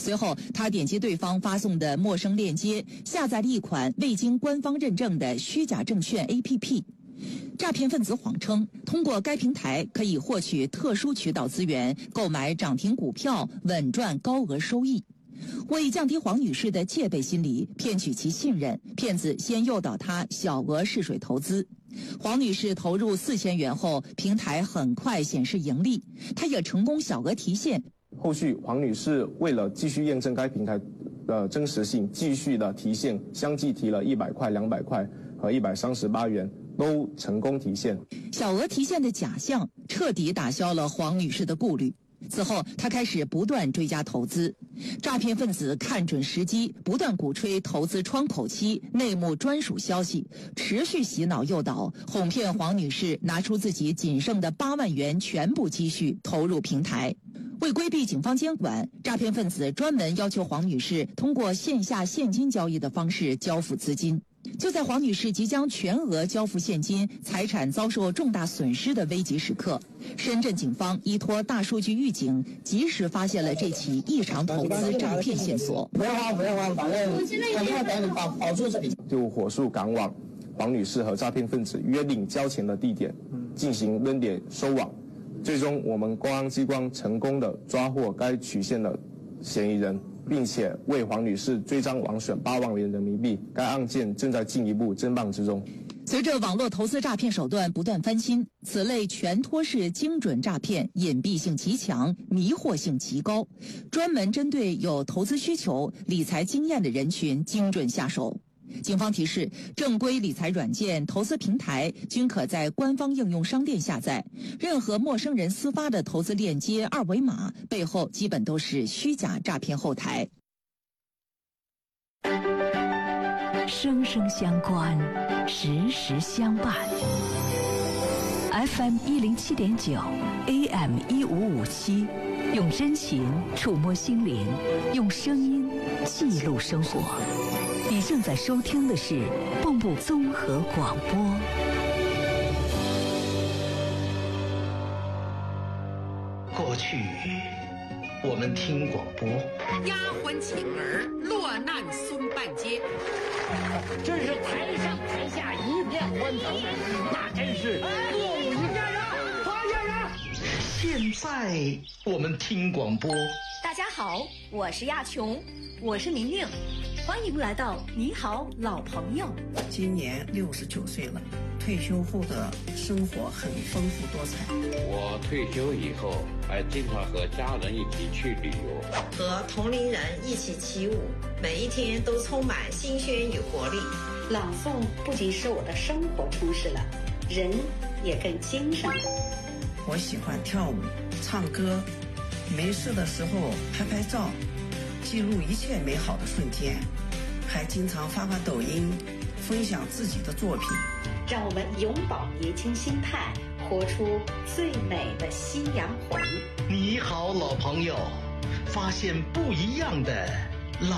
随后，他点击对方发送的陌生链接，下载了一款未经官方认证的虚假证券 APP。诈骗分子谎称，通过该平台可以获取特殊渠道资源，购买涨停股票，稳赚高额收益。为降低黄女士的戒备心理，骗取其信任，骗子先诱导她小额试水投资。黄女士投入4000元后，平台很快显示盈利，她也成功小额提现。 后续黄女士为了继续验证该平台的真实性，继续的提现，相继提了100块、200块和138元。都成功提现。 小额提现的假象彻底打消了黄女士的顾虑。此后，她开始不断追加投资。诈骗分子看准时机，不断鼓吹投资窗口期、内幕专属消息，持续洗脑诱导，哄骗黄女士拿出自己仅剩的8万元全部积蓄投入平台。为规避警方监管，诈骗分子专门要求黄女士通过线下现金交易的方式交付资金。就在黄女士即将全额交付现金，财产遭受重大损失的危急时刻，深圳警方依托大数据预警，及时发现了这起异常投资诈骗线索。 不要慌，反正很快等你保住这里。 就火速赶往黄女士和诈骗分子约定交钱的地点，进行扔点收网。最终，我们公安机关成功的抓获该取现的嫌疑人，并且为黄女士追赃网损8万元人民币。该案件正在进一步侦办之中。 随着网络投资诈骗手段不断翻新，此类全托式精准诈骗隐蔽性极强，迷惑性极高，专门针对有投资需求、理财经验的人群精准下手。警方提示，正规理财软件、投资平台均可在官方应用商店下载。任何陌生人私发的投资链接、二维码背后基本都是虚假诈骗后台。 生生相关，时时相伴。FM 107.9 AM 1557，用真情触摸心灵，用声音记录生活。你正在收听的是蚌埠综合广播。 过去我们听广播， 丫鬟请儿落难松半街， 真是台上台下一片欢腾，那真是歌舞一片啊！团圆啊！ 现在我们听广播。 大家好，我是亚琼，我是宁宁，欢迎来到你好老朋友。 今年69岁了，退休后的生活很丰富多彩。 我退休以后还经常和家人一起去旅游， 和同龄人一起起舞，每一天都充满新鲜与活力。 朗诵不仅使我的生活充实了，人也更精神了。 我喜欢跳舞、唱歌，没事的时候拍拍照，记录一切美好的瞬间，还经常发抖音，分享自己的作品。 让我们永葆年轻心态，活出最美的夕阳红。 你好，老朋友，发现不一样的